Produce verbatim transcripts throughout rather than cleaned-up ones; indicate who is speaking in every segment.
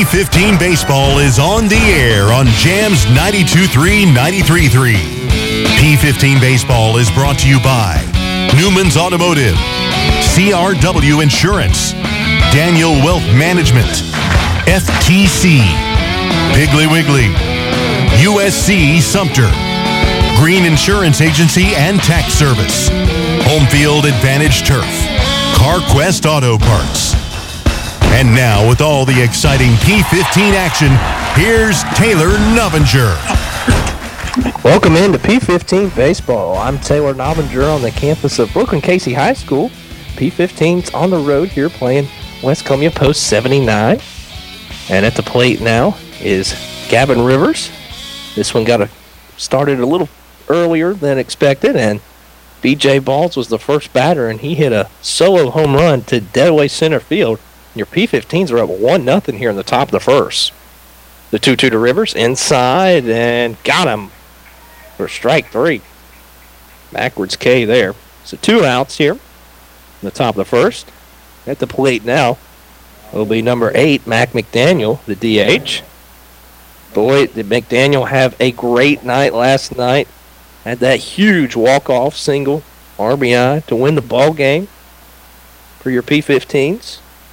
Speaker 1: fifteen Baseball is on the air on Jams ninety-two point three, ninety-three point three. P fifteen Baseball is brought to you by Newman's Automotive, C R W Insurance, Daniel Wealth Management, F T C, Piggly Wiggly, U S C Sumter, Green Insurance Agency and Tax Service, Home Field Advantage Turf, CarQuest Auto Parts. And now, with all the exciting P fifteen action, here's Taylor Novinger.
Speaker 2: Welcome into P fifteen Baseball. I'm Taylor Novinger on the campus of Brooklyn-Cayce High School. P fifteen's on the road here playing West Columbia Post seventy-nine. And at the plate now is Gavin Rivers. This one got a, started a little earlier than expected, and B J Balls was the first batter, and he hit a solo home run to deadaway center field. Your P fifteens are up one nothing here in the top of the first. The two two to Rivers inside and got him for strike three. Backwards K there. So two outs here in the top of the first. At the plate now will be number eight, Mac McDaniel, the D H. Boy, did McDaniel have a great night last night. Had that huge walk-off single R B I to win the ball game for your P fifteens.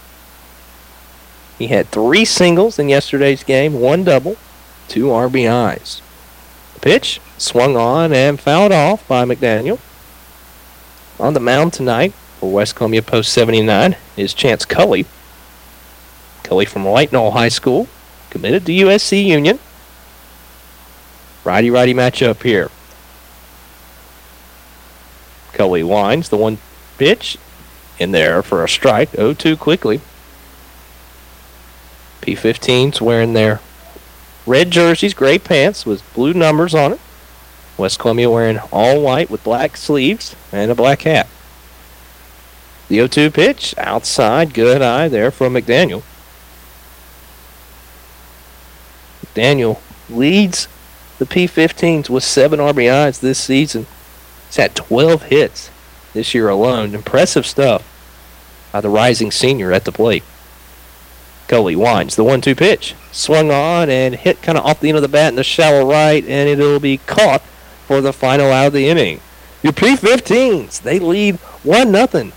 Speaker 2: He had three singles in yesterday's game, one double, two R B Is. The pitch swung on and fouled off by McDaniel. On the mound tonight for West Columbia Post seventy-nine is Chance Cully. Cully from White Knoll High School, committed to U S C Union. Righty-righty matchup here. Cully winds the one pitch in there for a strike, oh two quickly. P fifteens wearing their red jerseys, gray pants with blue numbers on it. West Columbia wearing all white with black sleeves and a black hat. The oh two pitch outside, good eye there from McDaniel. McDaniel leads the P fifteens with seven R B Is this season. He's had twelve hits this year alone. Impressive stuff by the rising senior at the plate. Cully winds the one two pitch. Swung on and hit kind of off the end of the bat in the shallow right, and it'll be caught for the final out of the inning. Your P fifteens, they lead one nothing